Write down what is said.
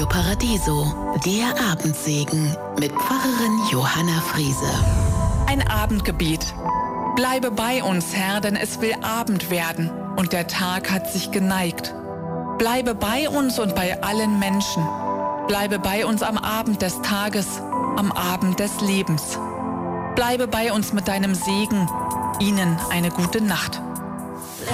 Radio Paradiso, der Abendsegen mit Pfarrerin Johanna Friese. Ein Abendgebet. Bleibe bei uns, Herr, denn es will Abend werden und der Tag hat sich geneigt. Bleibe bei uns und bei allen Menschen. Bleibe bei uns am Abend des Tages, am Abend des Lebens. Bleibe bei uns mit deinem Segen. Ihnen eine gute Nacht.